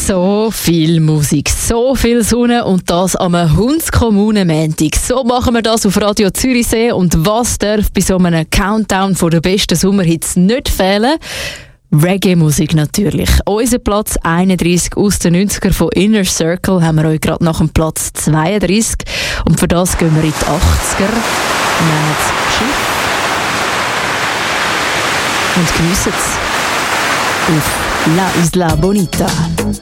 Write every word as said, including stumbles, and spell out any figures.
So viel Musik, so viel Sonne und das am Hundskommunen-Montag. So machen wir das auf Radio Zürichsee. Und was darf bei so einem Countdown von den besten Sommerhits nicht fehlen? Reggae-Musik natürlich. Unser Platz einunddreißig aus den neunzigern von Inner Circle haben wir euch gerade nach dem Platz zweiunddreißig. Und für das gehen wir in die achtziger. Nehmen das Schiff und geniessen es auf La Isla Bonita.